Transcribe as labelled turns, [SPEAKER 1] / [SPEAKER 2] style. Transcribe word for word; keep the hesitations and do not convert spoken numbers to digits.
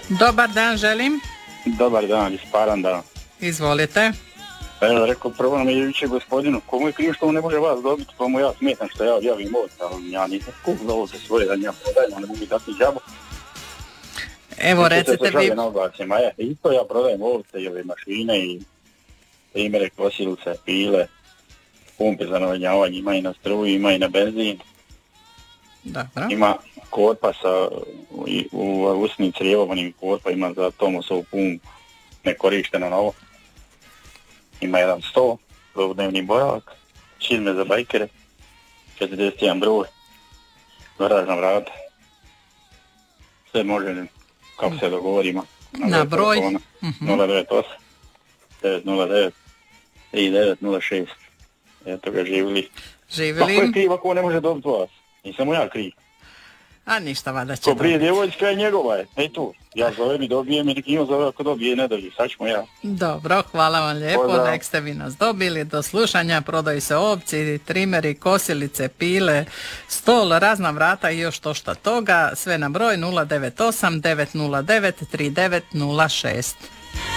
[SPEAKER 1] Dobar dan, želim.
[SPEAKER 2] Dobar dan, iz Paranda.
[SPEAKER 1] Izvolite.
[SPEAKER 2] Evo, rekao, prvo nam je jučer gospodinu, komu je kriv što on ne može vas dobiti, pa mu ja smetam što ja javim ovdje, ali ja nisam skup za ovo se svoje, da ja prodajem, ne mogu mi dati džabu.
[SPEAKER 1] Evo, recite vi...
[SPEAKER 2] Ma je, isto ja prodajem ovce i ove mašine i primjere kosilice, pile, pumpe za navodnjavanje, ima i na struju, ima i na benzin.
[SPEAKER 1] Dobro.
[SPEAKER 2] Ima korpa sa, u, u usnim crijevom, onim korpa ima za Tomosovu pumpu, nekorišteno novo. Ima jedan sto, dnevni boravak, šizme za bajkere, četrdeset jedan broj, garažna vrata. Sve može, kako se dogovorimo.
[SPEAKER 1] Na broj?
[SPEAKER 2] nula devet osam devet nula devet tri devet nula šest. Eto ga, živili.
[SPEAKER 1] Živili.
[SPEAKER 2] Kako je kriv ako ne može dobiti vas? Nisam mu ja kriv.
[SPEAKER 1] A ništa, vada će
[SPEAKER 2] dobiti. Ko prije
[SPEAKER 1] dobiti.
[SPEAKER 2] djevojčka je njegova je. Ej tu, ja zovem i dobijem i nek njima zove ako dobije i ne dobije. Sad ćemo ja.
[SPEAKER 1] Dobro, hvala vam lijepo.
[SPEAKER 2] Pozdrav.
[SPEAKER 1] Nek ste vi nas dobili. Do slušanja, prodaju se ovci, trimeri, kosilice, pile, stol, razna vrata i još to šta toga. Sve na broj nula devet osam devet nula devet tri devet nula šest.